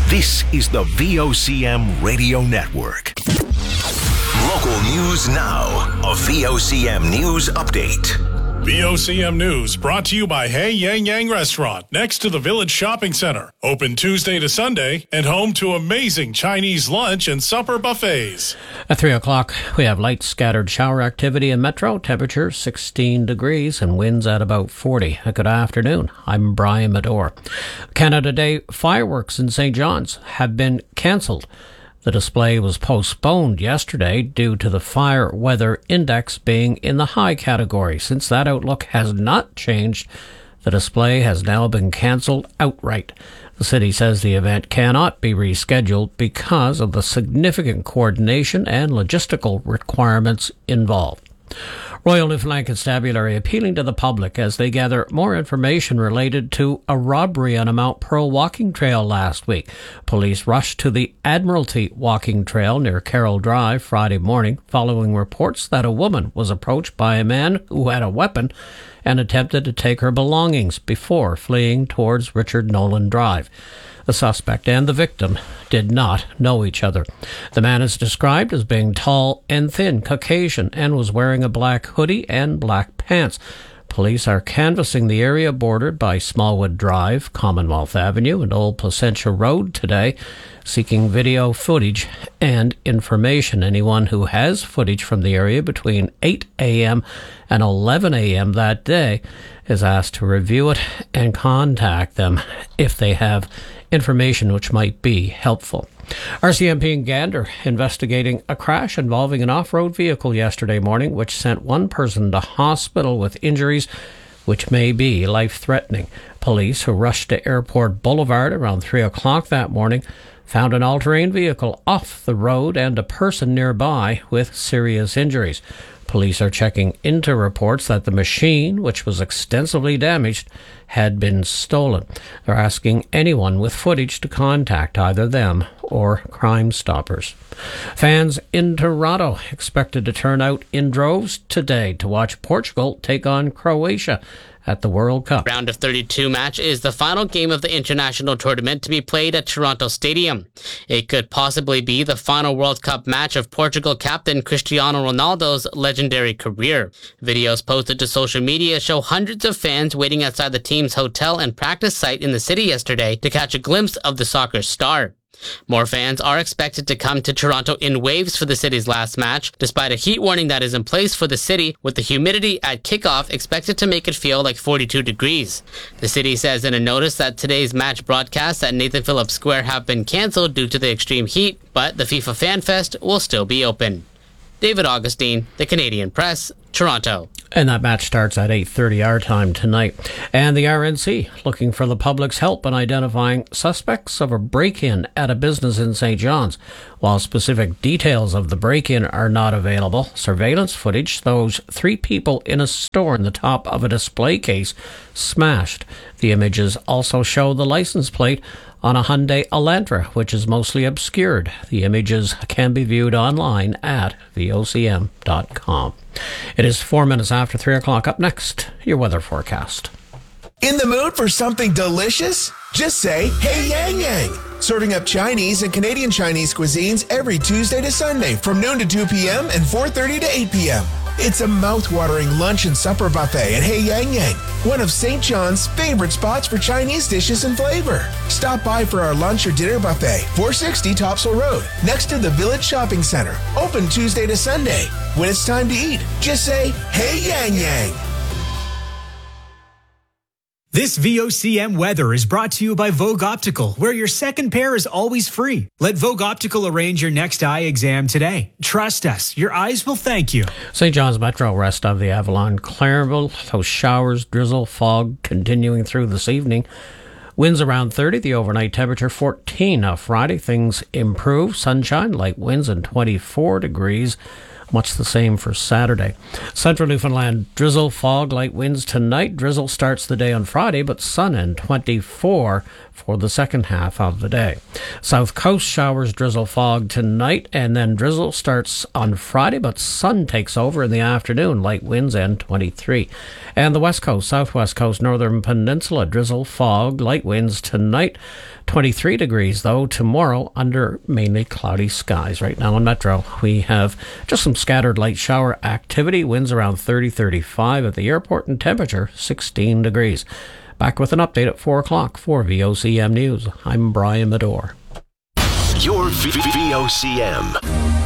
This is the VOCM Radio Network. Local news now. A VOCM News Update. VOCM News brought to you by Hey Yang Yang Restaurant next to the Village Shopping Center. Open Tuesday to Sunday and home to amazing Chinese lunch and supper buffets. At 3 o'clock, we have light scattered shower activity in Metro. Temperature 16 degrees and winds at about 40. Good afternoon. I'm Brian Medore. Canada Day fireworks in St. John's have been cancelled. The display was postponed yesterday due to the fire weather index being in the high category. Since that outlook has not changed, the display has now been cancelled outright. The city says the event cannot be rescheduled because of the significant coordination and logistical requirements involved. Royal Newfoundland Constabulary appealing to the public as they gather more information related to a robbery on a Mount Pearl walking trail last week. Police rushed to the Admiralty walking trail near Carroll Drive Friday morning following reports that a woman was approached by a man who had a weapon and attempted to take her belongings before fleeing towards Richard Nolan Drive. The suspect and the victim did not know each other. The man is described as being tall and thin, Caucasian, and was wearing a black hoodie and black pants. Police are canvassing the area bordered by Smallwood Drive, Commonwealth Avenue, and Old Placentia Road today, seeking video footage and information. Anyone who has footage from the area between 8 a.m. and 11 a.m. that day is asked to review it and contact them if they have information which might be helpful. RCMP in Gander investigating a crash involving an off-road vehicle yesterday morning which sent one person to hospital with injuries which may be life-threatening. Police who rushed to Airport Boulevard around 3 o'clock that morning found an all-terrain vehicle off the road and a person nearby with serious injuries. Police are checking into reports that the machine, which was extensively damaged, had been stolen. They're asking anyone with footage to contact either them or Crime Stoppers. Fans in Toronto expected to turn out in droves today to watch Portugal take on Croatia at the World Cup. Round of 32 match is the final game of the international tournament to be played at Toronto Stadium. It could possibly be the final World Cup match of Portugal captain Cristiano Ronaldo's legendary career. Videos posted to social media show hundreds of fans waiting outside the team's hotel and practice site in the city yesterday to catch a glimpse of the soccer star. More fans are expected to come to Toronto in waves for the city's last match, despite a heat warning that is in place for the city, with the humidity at kickoff expected to make it feel like 42 degrees. The city says in a notice that today's match broadcasts at Nathan Phillips Square have been cancelled due to the extreme heat, but the FIFA Fan Fest will still be open. David Augustine, The Canadian Press, Toronto. And that match starts at 8:30 our time tonight. And the RNC looking for the public's help in identifying suspects of a break-in at a business in St. John's. While specific details of the break-in are not available, surveillance footage shows 3 people in a store in the top of a display case smashed. The images also show the license plate on a Hyundai Elantra, which is mostly obscured. The images can be viewed online at vocm.com. It is 4 minutes after 3 o'clock. Up next, your weather forecast. In the mood for something delicious? Just say, Hey Yang Yang. Serving up Chinese and Canadian Chinese cuisines every Tuesday to Sunday from noon to 2 p.m. and 4:30 to 8 p.m. It's a mouth-watering lunch and supper buffet at Hey Yang Yang, one of St. John's favorite spots for Chinese dishes and flavor. Stop by for our lunch or dinner buffet, 460 Topsail Road, next to the Village Shopping Center. Open Tuesday to Sunday. When it's time to eat, just say, Hey Yang Yang. This VOCM weather is brought to you by Vogue Optical, where your second pair is always free. Let Vogue Optical arrange your next eye exam today. Trust us, your eyes will thank you. St. John's Metro, rest of the Avalon, Clareville, those showers, drizzle, fog continuing through this evening. Winds around 30, the overnight temperature 14. Now Friday, things improve. Sunshine, light winds, and 24 degrees. Much the same for Saturday. Central Newfoundland, drizzle, fog, light winds tonight. Drizzle starts the day on Friday, but sun and 24 for the second half of the day. South Coast showers, drizzle, fog tonight, and then drizzle starts on Friday, but sun takes over in the afternoon. Light winds and 23. And the West Coast, Southwest Coast, Northern Peninsula, drizzle, fog, light winds tonight. 23 degrees, though, tomorrow under mainly cloudy skies. Right now in Metro, we have just some scattered light shower activity, winds around 30-35 at the airport, and temperature 16 degrees. Back with an update at 4 o'clock for VOCM News. I'm Brian Medore. Your VOCM.